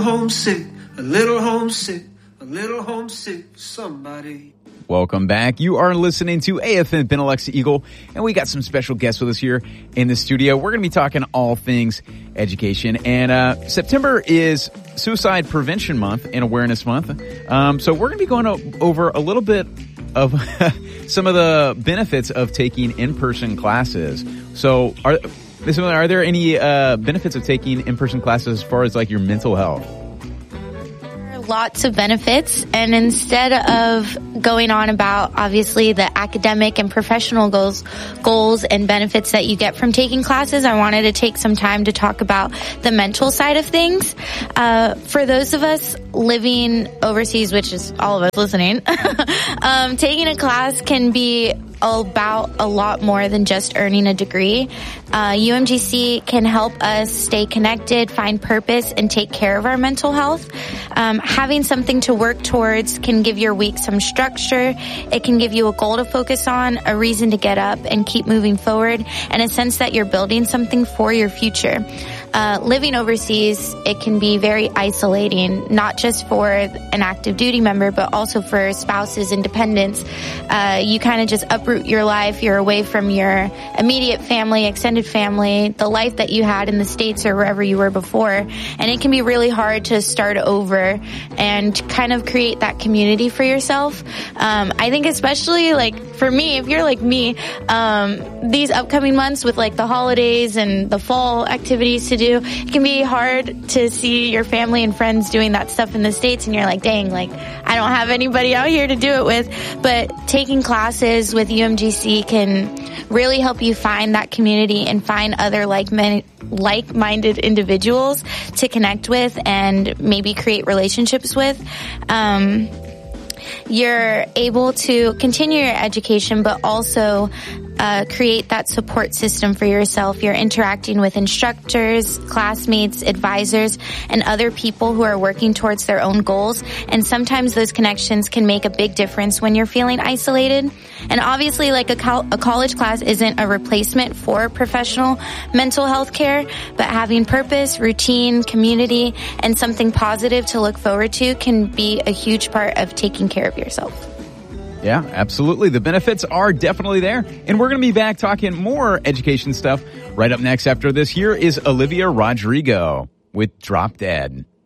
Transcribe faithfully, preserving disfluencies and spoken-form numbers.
homesick, a little homesick, a little homesick for somebody. Welcome back. You are listening to A F M Benelux Eagle, and we got some special guests with us here in the studio. We're going to be talking all things education, and uh September is Suicide Prevention Month and Awareness Month. Um, so we're going to be going o- over a little bit of some of the benefits of taking in-person classes. So are, are there any uh benefits of taking in-person classes as far as like your mental health? Lots of benefits, and instead of going on about obviously the academic and professional goals goals and benefits that you get from taking classes, I wanted to take some time to talk about the mental side of things. Uh, for those of us living overseas, which is all of us listening, um, taking a class can be about a lot more than just earning a degree. Uh, U M G C can help us stay connected, find purpose, and take care of our mental health. Um, having something to work towards can give your week some structure. It can give you a goal to focus on, a reason to get up and keep moving forward, and a sense that you're building something for your future. Uh, living overseas, it can be very isolating, not just for an active duty member, but also for spouses and dependents. Uh, you kind of just uproot your life. You're away from your immediate family, extended family, the life that you had in the States or wherever you were before. And it can be really hard to start over and kind of create that community for yourself. Um, I think especially like for me, if you're like me, um, these upcoming months with like the holidays and the fall activities to do, it can be hard to see your family and friends doing that stuff in the States, and you're like, dang, like I don't have anybody out here to do it with. But taking classes with U M G C can really help you find that community and find other like like-minded individuals to connect with and maybe create relationships with. Um, you're able to continue your education, but also Uh, create that support system for yourself. You're interacting with instructors, classmates, advisors, and other people who are working towards their own goals. And sometimes those connections can make a big difference when you're feeling isolated. And obviously, like a, co- a college class isn't a replacement for professional mental health care, but having purpose, routine, community, and something positive to look forward to can be a huge part of taking care of yourself. Yeah, absolutely. The benefits are definitely there. And we're going to be back talking more education stuff right up next after this. Here is Olivia Rodrigo with Drop Dead.